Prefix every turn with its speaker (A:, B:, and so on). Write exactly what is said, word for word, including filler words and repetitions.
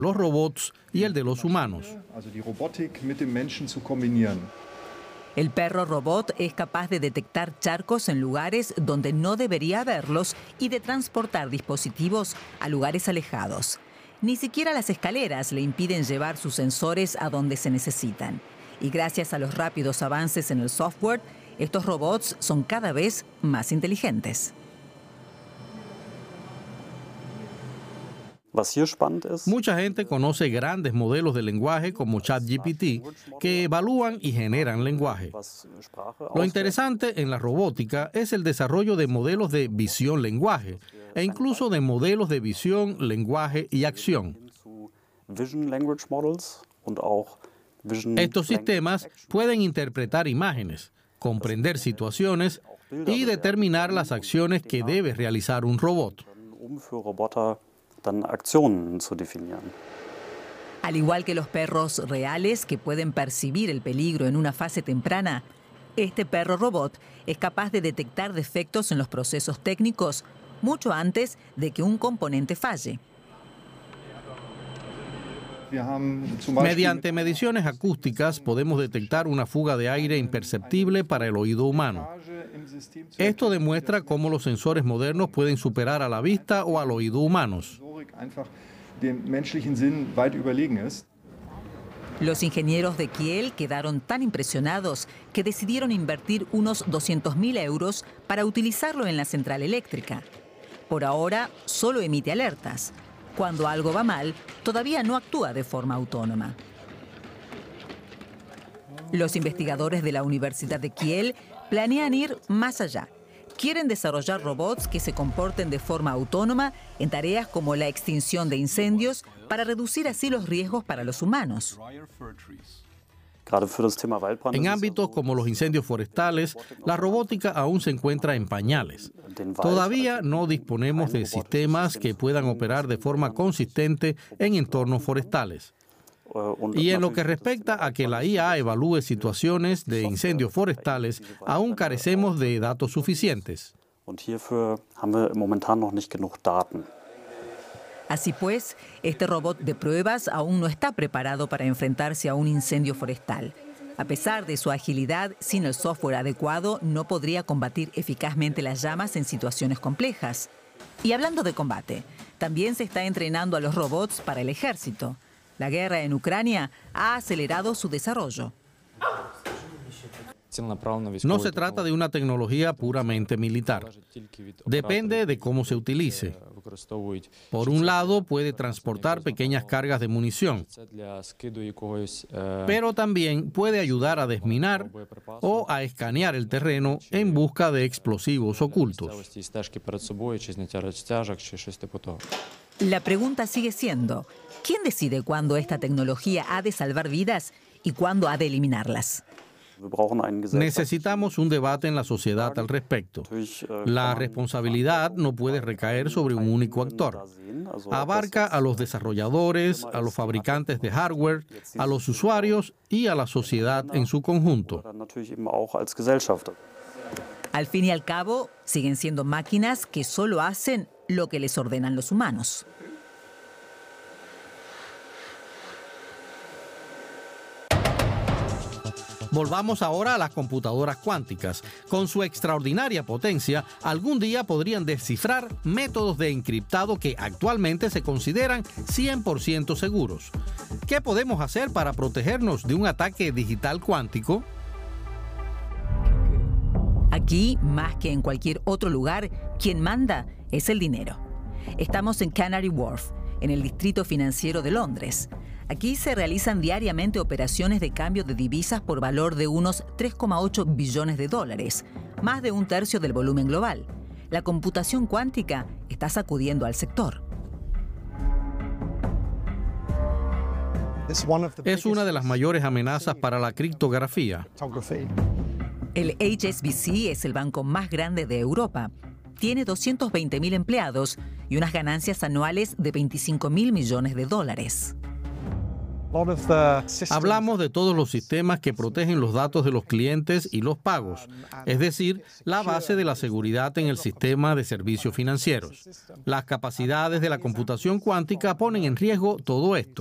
A: los robots y el de los humanos.
B: El perro robot es capaz de detectar charcos en lugares donde no debería haberlos y de transportar dispositivos a lugares alejados. Ni siquiera las escaleras le impiden llevar sus sensores a donde se necesitan. Y gracias a los rápidos avances en el software, estos robots son cada vez más inteligentes.
A: Mucha gente conoce grandes modelos de lenguaje como ChatGPT que evalúan y generan lenguaje. Lo interesante en la robótica es el desarrollo de modelos de visión-lenguaje e incluso de modelos de visión, lenguaje y acción. Estos sistemas pueden interpretar imágenes, comprender situaciones y determinar las acciones que debe realizar un robot.
B: Al igual que los perros reales que pueden percibir el peligro en una fase temprana, este perro robot es capaz de detectar defectos en los procesos técnicos mucho antes de que un componente falle.
A: Mediante mediciones acústicas podemos detectar una fuga de aire imperceptible para el oído humano. Esto demuestra cómo los sensores modernos pueden superar a la vista o al oído humanos.
B: Los ingenieros de Kiel quedaron tan impresionados que decidieron invertir unos doscientos mil euros para utilizarlo en la central eléctrica. Por ahora, solo emite alertas. Cuando algo va mal, todavía no actúa de forma autónoma. Los investigadores de la Universidad de Kiel planean ir más allá. Quieren desarrollar robots que se comporten de forma autónoma en tareas como la extinción de incendios para reducir así los riesgos para los humanos.
A: En ámbitos como los incendios forestales, la robótica aún se encuentra en pañales. Todavía no disponemos de sistemas que puedan operar de forma consistente en entornos forestales. Y en lo que respecta a que la I A evalúe situaciones de incendios forestales, aún carecemos de datos suficientes.
B: Así pues, este robot de pruebas aún no está preparado para enfrentarse a un incendio forestal. A pesar de su agilidad, sin el software adecuado no podría combatir eficazmente las llamas en situaciones complejas. Y hablando de combate, también se está entrenando a los robots para el ejército. La guerra en Ucrania ha acelerado su desarrollo.
A: No se trata de una tecnología puramente militar. Depende de cómo se utilice. Por un lado, puede transportar pequeñas cargas de munición, pero también puede ayudar a desminar o a escanear el terreno en busca de explosivos ocultos.
B: La pregunta sigue siendo, ¿quién decide cuándo esta tecnología ha de salvar vidas y cuándo ha de eliminarlas?
A: Necesitamos un debate en la sociedad al respecto. La responsabilidad no puede recaer sobre un único actor. Abarca a los desarrolladores, a los fabricantes de hardware, a los usuarios y a la sociedad en su conjunto.
B: Al fin y al cabo, siguen siendo máquinas que solo hacen lo que les ordenan los humanos.
A: Volvamos ahora a las computadoras cuánticas. Con su extraordinaria potencia, algún día podrían descifrar métodos de encriptado que actualmente se consideran cien por ciento seguros. ¿Qué podemos hacer para protegernos de un ataque digital cuántico?
B: Aquí, más que en cualquier otro lugar, quien manda es el dinero. Estamos en Canary Wharf, en el distrito financiero de Londres. Aquí se realizan diariamente operaciones de cambio de divisas por valor de unos tres coma ocho billones de dólares, más de un tercio del volumen global. La computación cuántica está sacudiendo al sector.
A: Es una de las mayores amenazas para la criptografía.
B: El H S B C es el banco más grande de Europa. Tiene doscientos veinte mil empleados y unas ganancias anuales de veinticinco mil millones de dólares.
A: Hablamos de todos los sistemas que protegen los datos de los clientes y los pagos, es decir, la base de la seguridad en el sistema de servicios financieros. Las capacidades de la computación cuántica ponen en riesgo todo esto.